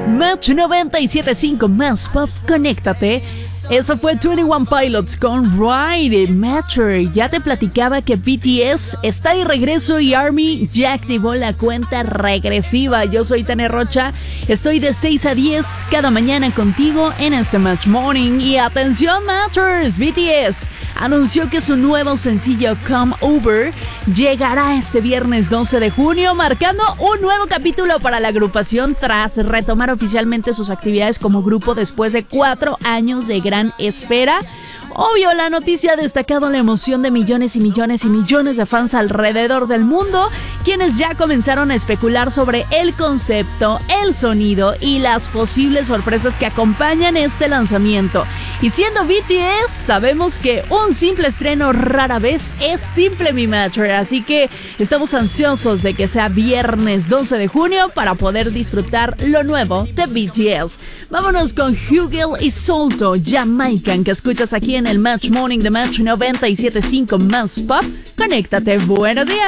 Match 97.5 más pop, conéctate. Eso fue 21 Pilots con Ride Matter. Ya te platicaba que BTS está de regreso y ARMY ya activó la cuenta regresiva. Yo soy Tania Rocha, estoy de 6 a 10 cada mañana contigo en este Match Morning. Y atención Matters, BTS anunció que su nuevo sencillo Come Over llegará este viernes 12 de junio, marcando un nuevo capítulo para la agrupación tras retomar oficialmente sus actividades como grupo después de 4 años de gran espera. Obvio, la noticia ha destacado la emoción de millones y millones y millones de fans alrededor del mundo, quienes ya comenzaron a especular sobre el concepto, el sonido y las posibles sorpresas que acompañan este lanzamiento. Y siendo BTS, sabemos que un simple estreno rara vez es simple, mi matcher, así que estamos ansiosos de que sea viernes 12 de junio para poder disfrutar lo nuevo de BTS. Vámonos con Hugel y Solto, Jamaican, que escuchas aquí en el Match Morning de Match 97.5 más pop. Conéctate, buenos días.